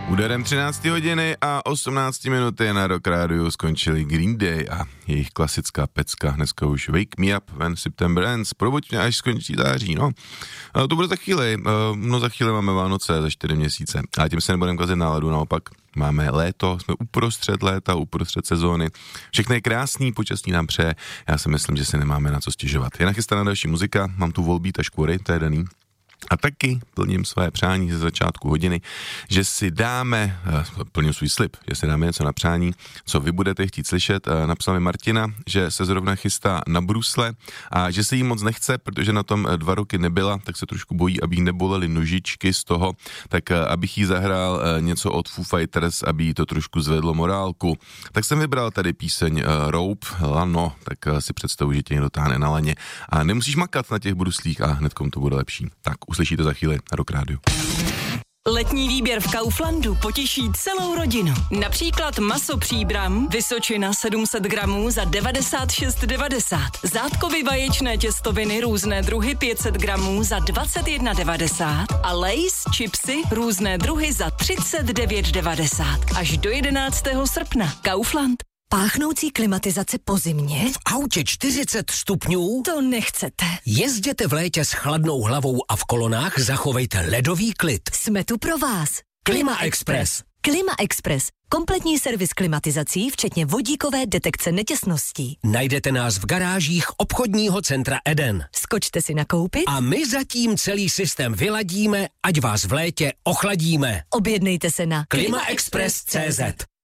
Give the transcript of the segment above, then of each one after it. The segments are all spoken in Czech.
Úderem 13 hodiny a 18 minuty na Rock Rádiu skončili Green Day a jejich klasická pecka. Dneska už Wake Me Up When September Ends. Probuď mě, až skončí září, no. A to bude za chvíli. Za chvíli máme Vánoce za 4 měsíce. A tím se nebudeme kazit náladu, naopak. Máme léto, jsme uprostřed léta, uprostřed sezóny. Všechno je krásný, počasí nám přeje. Já si myslím, že si nemáme na co stěžovat. Je nachystaná další muzika, mám tu Volbeat a Škvory, to je daný. A taky plním své přání ze začátku hodiny, že si dáme, plním svůj slib, že si dáme něco na přání, co vy budete chtít slyšet. Napsal mi Martina, že se zrovna chystá na brusle a že se jí moc nechce, protože na tom 2 roky nebyla, tak se trošku bojí, aby jí nebolely nožičky z toho, tak abych jí zahrál něco od Foo Fighters, aby jí to trošku zvedlo morálku. Tak jsem vybral tady píseň Rope, lano, tak si představuji, že tě někdo táhne na laně a nemusíš makat na těch bruslích a hnedkom to bude lepší. Tak uslyšíte za chvíli na Rock Rádiu. Letní výběr v Kauflandu potěší celou rodinu. Například maso Příbram, Vysočina 700 gramů za 96,90. Zátkovy vaječné těstoviny různé druhy 500 gramů za 21,90. A Lay's chipsy různé druhy za 39,90. Až do 11. srpna. Kaufland. Páchnoucí klimatizace po zimě? V autě 40 stupňů? To nechcete. Jezděte v létě s chladnou hlavou a v kolonách zachovejte ledový klid. Jsme tu pro vás. Klima Express. Klima Express. Kompletní servis klimatizací, včetně vodíkové detekce netěsností. Najdete nás v garážích obchodního centra Eden. Skočte si nakoupit a my zatím celý systém vyladíme, ať vás v létě ochladíme. Objednejte se na klimaexpress.cz.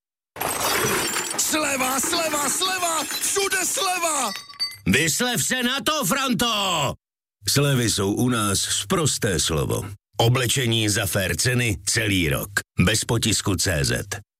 Sleva, sleva, sleva, všude sleva! Vyslev se na to, Franto! Slevy jsou u nás sprosté slovo. Oblečení za fair ceny celý rok. Bez potisku CZ.